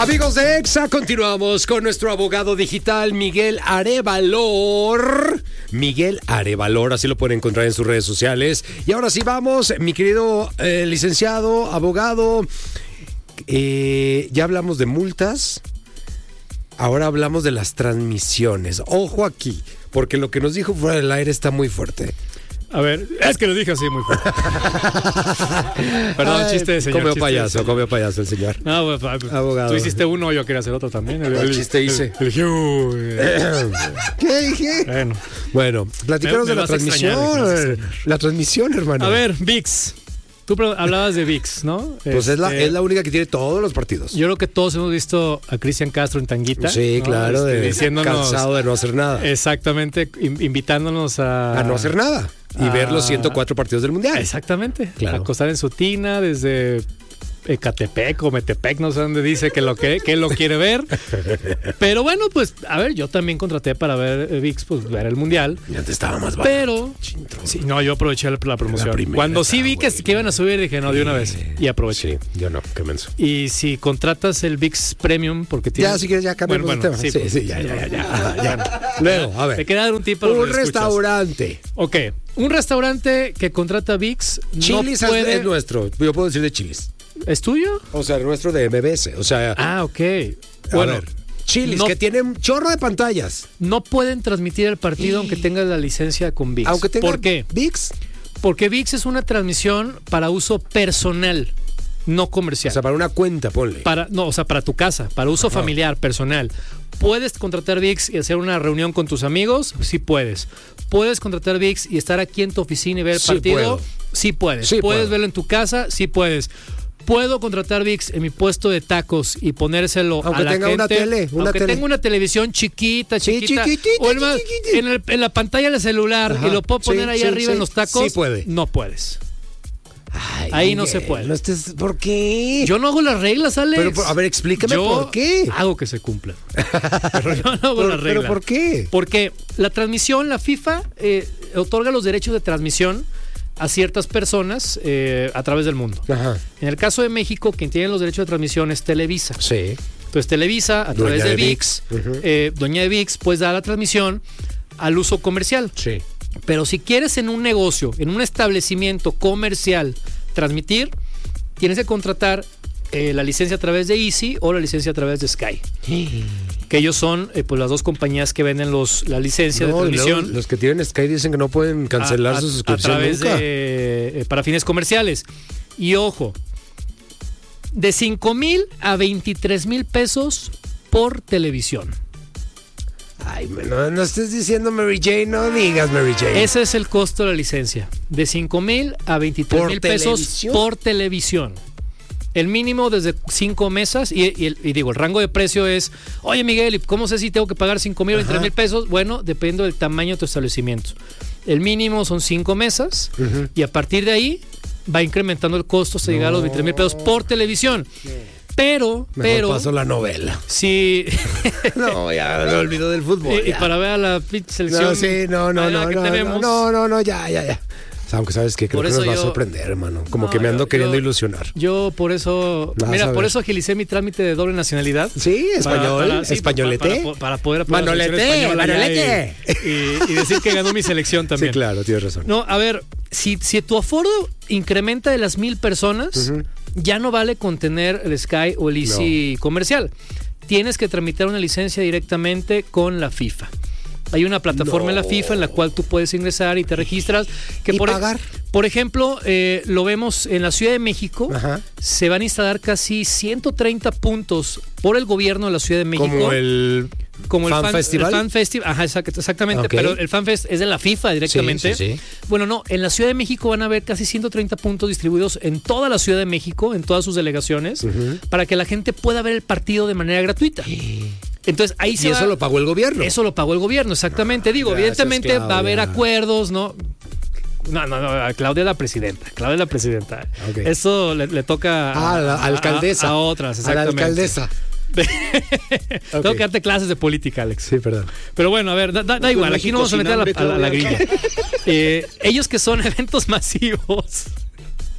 Amigos de EXA, continuamos con nuestro abogado digital Miguel Arévalor. Miguel Arévalor, así lo pueden encontrar en sus redes sociales. Y ahora sí vamos, mi querido licenciado, abogado. Ya hablamos de multas. Ahora hablamos de las transmisiones. Ojo aquí, porque lo que nos dijo fuera del aire está muy fuerte. A ver, es que lo dije así muy fuerte. Perdón, chiste de señor. Comió payaso el señor. No, pues, abogado. Tú hiciste uno, yo quería hacer otro también. El chiste hice. ¿Qué dije? Bueno, platicaros de la transmisión. La transmisión, hermano. A ver, ViX. Tú hablabas de ViX, ¿no? Pues es la única que tiene todos los partidos. Yo creo que todos hemos visto a Cristian Castro en Tanguita. Sí, ¿no? Claro, diciéndonos, cansado de no hacer nada. Exactamente, invitándonos a no hacer nada. Y ver los 104 partidos del Mundial. Exactamente. Claro. Acostar en su tina desde Ecatepec o Metepec, no sé dónde dice que lo quiere ver. Pero bueno, pues, a ver, yo también contraté para ver ViX, pues ver el Mundial. Y antes estaba más barato. Pero, sí, no, yo aproveché la promoción. Cuando sí vi que iban a subir, dije, no, de una vez. Y aproveché. Sí, yo no, qué menso. Y si contratas el ViX Premium, porque tiene... Ya, si quieres, ya cambiamos el tema. Sí, ya. Luego, a ver. Te quería dar un tip a los Un restaurante. Ok. Un restaurante que contrata ViX Chili's no puede... es nuestro. Yo puedo decir de Chili's. ¿Es tuyo? O sea, el nuestro de MBS. O sea... ok. Bueno, Chili's, que tiene un chorro de pantallas. No pueden transmitir el partido aunque tengas la licencia con ViX. Aunque tenga ¿Por qué? ViX. Porque ViX es una transmisión para uso personal, no comercial. O sea, para una cuenta, ponle. Para tu casa, para uso familiar, personal. ¿Puedes contratar ViX y hacer una reunión con tus amigos? Sí puedes. ¿Puedes contratar ViX y estar aquí en tu oficina y ver el partido? Puedo. Sí puedes. Sí ¿Puedes puedo. verlo en tu casa? Sí puedes. ¿Puedo contratar ViX en mi puesto de tacos y ponérselo aunque a la tenga gente? Una tele. Tenga una televisión chiquita. Chiquitita, o en la pantalla del celular. Ajá. Y lo puedo poner ahí arriba en los tacos. Sí puede. No puedes. Ay, ahí Miguel, no se puede. No estés, ¿por qué? Yo no hago las reglas, Alex. Pero, a ver, explícame por qué. Hago que se cumplan. Pero yo no hago las reglas. ¿Pero por qué? Porque la transmisión, la FIFA otorga los derechos de transmisión a ciertas personas a través del mundo. Ajá. En el caso de México, quien tiene los derechos de transmisión es Televisa. Sí. Entonces Televisa, a través de ViX, dueña de ViX, pues da la transmisión al uso comercial. Sí. Pero si quieres en un negocio, en un establecimiento comercial, transmitir, tienes que contratar la licencia a través de Easy o la licencia a través de Sky. Que ellos son pues las dos compañías que venden la licencia de transmisión. Los que tienen Sky dicen que no pueden cancelar su suscripción a través nunca. para fines comerciales. Y ojo, de 5,000 a 23,000 pesos por televisión. Ay, no estés diciendo Mary Jane, no digas Mary Jane. Ese es el costo de la licencia. De 5,000 a 23,000 pesos por televisión. El mínimo desde 5 mesas y digo, el rango de precio es, oye Miguel, ¿cómo sé si tengo que pagar 5,000 o 23,000 pesos? Bueno, depende del tamaño de tu establecimiento. El mínimo son 5 mesas y a partir de ahí va incrementando el costo hasta llegar a los 23,000 pesos por televisión. Pero paso la novela. Sí. No, ya me olvido del fútbol. Y para ver a la selección. No, sí, no, ya. Aunque sabes que creo que nos va a sorprender, hermano. Como que me ando queriendo ilusionar. Yo por eso, por eso agilicé mi trámite de doble nacionalidad. Sí, españolete. Para poder apoyar Manolete. Y decir que ganó mi selección también. Sí, claro, tienes razón. No, a ver, si tu aforo incrementa de las 1,000 personas, ya no vale con tener el Sky o el Easy comercial. Tienes que tramitar una licencia directamente con la FIFA. Hay una plataforma en la FIFA en la cual tú puedes ingresar y te registras. ¿Y pagar? Por ejemplo, lo vemos en la Ciudad de México. Ajá. Se van a instalar casi 130 puntos por el gobierno de la Ciudad de México. Como el Fan Festival. El Fan Festival, ajá, exactamente. Okay. Pero el Fan Fest es de la FIFA directamente. Sí. Bueno, no, en la Ciudad de México van a haber casi 130 puntos distribuidos en toda la Ciudad de México, en todas sus delegaciones, para que la gente pueda ver el partido de manera gratuita. Entonces ahí se eso lo pagó el gobierno. Eso lo pagó el gobierno, exactamente. Digo, gracias, evidentemente Claudia. Va a haber acuerdos, ¿no? No, Claudia es la presidenta. Okay. Eso le toca a la alcaldesa. A otras, exactamente. A la alcaldesa. Tengo que darte clases de política, Alex. Sí, perdón. Pero bueno, a ver, da igual, aquí no vamos a meter a la grilla. Ellos que son eventos masivos.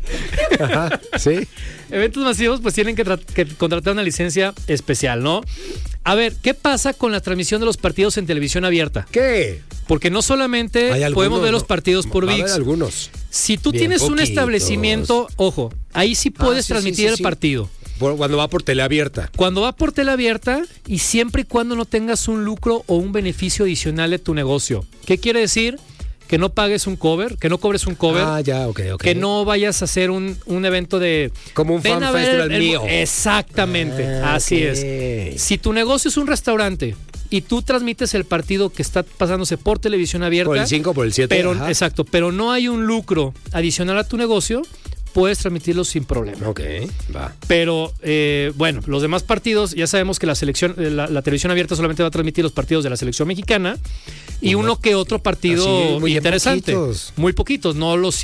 Ajá, sí. Eventos masivos pues tienen que contratar una licencia especial, ¿no? A ver, ¿qué pasa con la transmisión de los partidos en televisión abierta? ¿Qué? Porque no solamente podemos ver los partidos por ViX. Algunos. Si tú tienes un establecimiento, ojo, ahí sí puedes transmitir el partido. Cuando va por tele abierta. Cuando va por tele abierta y siempre y cuando no tengas un lucro o un beneficio adicional de tu negocio. ¿Qué quiere decir? Que no pagues un cover, que no cobres un cover. Ah, ya, ok. Que no vayas a hacer un evento de... Como un fan festival mío. Exactamente, así es. Si tu negocio es un restaurante y tú transmites el partido que está pasándose por televisión abierta... Por el 5, por el 7. Exacto, pero no hay un lucro adicional a tu negocio, puedes transmitirlo sin problema. Ok, va. Pero, bueno, los demás partidos, ya sabemos que la televisión abierta solamente va a transmitir los partidos de la selección mexicana y uno que otro partido muy interesante. Muy poquitos, no los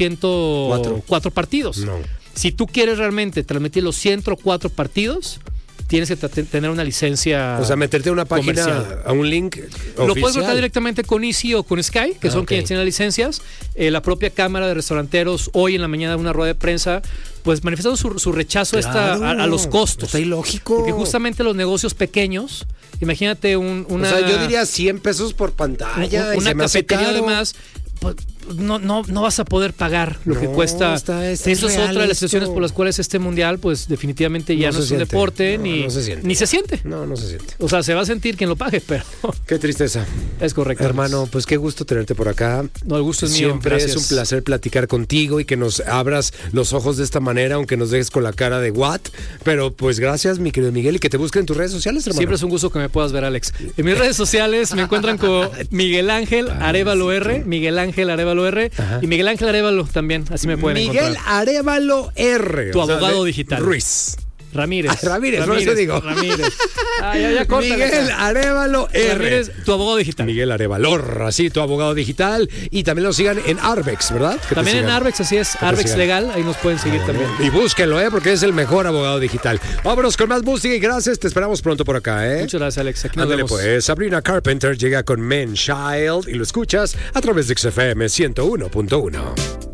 104 partidos. No. Si tú quieres realmente transmitir los 104 partidos, tienes que tener una licencia. O sea, meterte a una página, comercial. A un link oficial. Lo puedes tratar directamente con Easy o con Sky, que son quienes tienen las licencias. La propia Cámara de Restauranteros, hoy en la mañana, una rueda de prensa, pues manifestando su rechazo a los costos. Está ilógico. Porque justamente los negocios pequeños, imagínate una... O sea, yo diría 100 pesos por pantalla. Una cafetería además... Pues, no vas a poder pagar lo que cuesta. Eso es otra de las situaciones por las cuales este mundial, pues definitivamente ya no es un deporte, ni se siente. No se siente. O sea, se va a sentir quien lo pague, pero... Qué tristeza. Es correcto. Hermano, pues qué gusto tenerte por acá. No, el gusto es mío. Siempre es un placer platicar contigo y que nos abras los ojos de esta manera, aunque nos dejes con la cara de what. Pero pues gracias, mi querido Miguel, y que te busquen en tus redes sociales, hermano. Siempre es un gusto que me puedas ver, Alex. En mis redes sociales me encuentran con Miguel Ángel Arévalo R, Miguel Ángel Arévalo R. Ajá. Y Miguel Ángel Arévalo también, así me pueden encontrar. Miguel Arévalo R. Tu abogado digital. Ruiz. Ramírez, por eso digo. Ramírez. Ya corta, Miguel Arévalo R. Ramírez, tu abogado digital. Miguel Arévalor, así, tu abogado digital. Y también lo sigan en Arbex, ¿verdad? También en Arbex, así es. Arbex Legal, ahí nos pueden seguir también. Y búsquenlo, porque es el mejor abogado digital. Vámonos con más música y gracias. Te esperamos pronto por acá, Muchas gracias, Alex. Aquí nos vemos. Pues, Sabrina Carpenter llega con Man Child y lo escuchas a través de XFM 101.1.